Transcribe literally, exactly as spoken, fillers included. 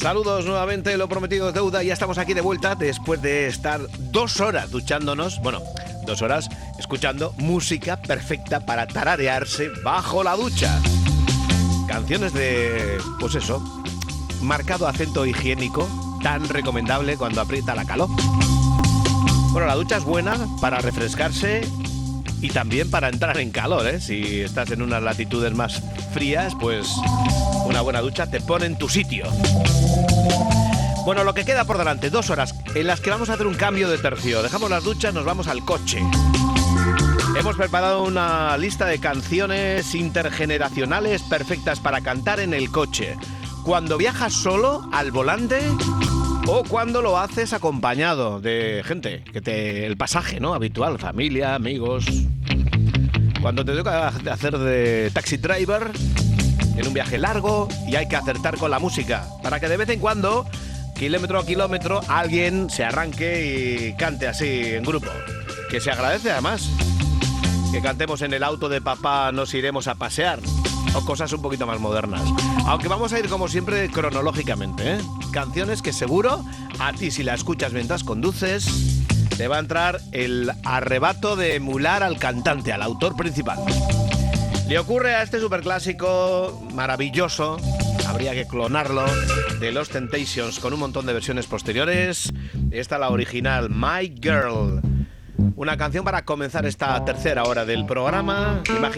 Saludos nuevamente, lo prometido es deuda. Ya estamos aquí de vuelta después de estar dos horas duchándonos. Bueno, dos horas escuchando música perfecta para tararearse bajo la ducha. Canciones de, pues eso, marcado acento higiénico, tan recomendable cuando aprieta la calor. Bueno, la ducha es buena para refrescarse y también para entrar en calor, ¿eh? Si estás en unas latitudes más frías, pues una buena ducha te pone en tu sitio. Bueno, lo que queda por delante, dos horas en las que vamos a hacer un cambio de tercio. Dejamos las duchas, nos vamos al coche. Hemos preparado una lista de canciones intergeneracionales perfectas para cantar en el coche. Cuando viajas solo al volante o cuando lo haces acompañado de gente, que te el pasaje, ¿no? Habitual, familia, amigos. Cuando te toca hacer de taxi driver en un viaje largo y hay que acertar con la música para que de vez en cuando, kilómetro a kilómetro, alguien se arranque y cante así en grupo. Que se agradece además que cantemos en el auto de papá, nos iremos a pasear, o cosas un poquito más modernas. Aunque vamos a ir como siempre cronológicamente, ¿eh? Canciones que seguro a ti, si la escuchas mientras conduces, te va a entrar el arrebato de emular al cantante, al autor principal. Le ocurre a este superclásico maravilloso, habría que clonarlo, de los Temptations con un montón de versiones posteriores. Esta la original, My Girl. Una canción para comenzar esta tercera hora del programa.